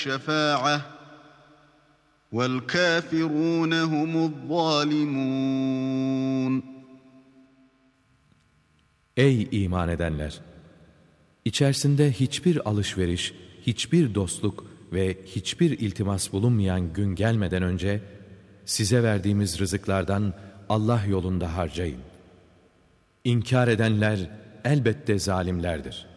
الشَّفَاعَةِ وَالْكَافِرُونَ هُمُ الظَّالِمُونَ. Ey iman edenler! İçerisinde hiçbir alışveriş, hiçbir dostluk ve hiçbir iltimas bulunmayan gün gelmeden önce size verdiğimiz rızıklardan Allah yolunda harcayın. İnkar edenler elbette zalimlerdir.